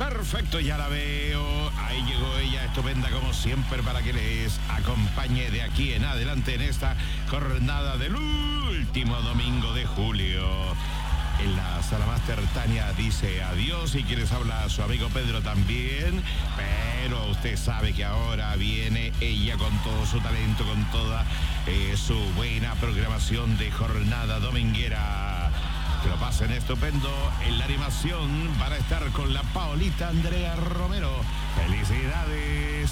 Perfecto, ya la veo. Ahí llegó ella, estupenda como siempre, para que les acompañe de aquí en adelante en esta jornada del último domingo de julio. En la sala máster, Tania dice adiós y quienes habla su amigo Pedro también, pero usted sabe que ahora viene ella con todo su talento, con toda su buena programación de jornada dominguera. Que lo pasen estupendo. En la animación van a estar con la Paolita Andrea Romero. ¡Felicidades!